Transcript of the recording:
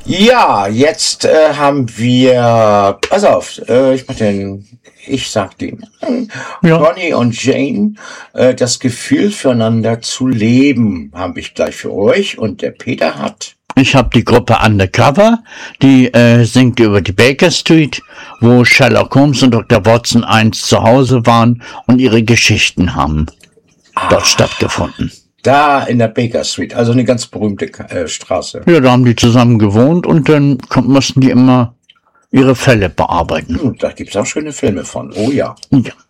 Ja, jetzt haben wir, pass auf, ich sag den, Ja. Ronnie und Jane, das Gefühl füreinander zu leben, habe ich gleich für euch. Und der Peter hat... Ich habe die Gruppe Undercover, die singt über die Baker Street, wo Sherlock Holmes und Dr. Watson einst zu Hause waren und ihre Geschichten haben dort stattgefunden. Da in der Baker Street, also eine ganz berühmte Straße. Ja, da haben die zusammen gewohnt und dann mussten die immer ihre Fälle bearbeiten. Da gibt's auch schöne Filme von, oh ja. Ja.